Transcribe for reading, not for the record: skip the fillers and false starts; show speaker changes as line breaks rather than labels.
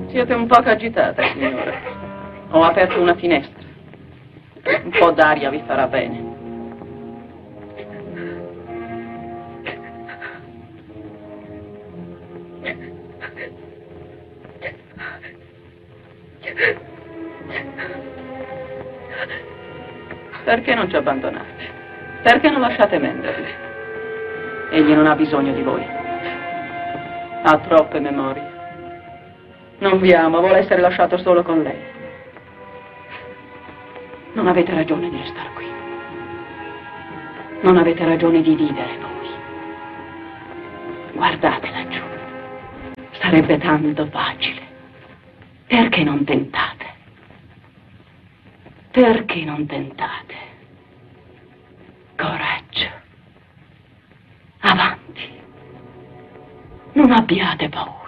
Siete un poco agitata, signora. Ho aperto una finestra. Un po' d'aria vi farà bene. Perché non ci abbandonate? Perché non lasciate Menderli? Egli non ha bisogno di voi. Ha troppe memorie. Non vi ama, vuole essere lasciato solo con lei. Non avete ragione di restare qui. Non avete ragione di vivere voi. Guardate laggiù. Sarebbe tanto facile. Perché non tentate? Perché non tentate? Coraggio. Avanti. Non abbiate paura.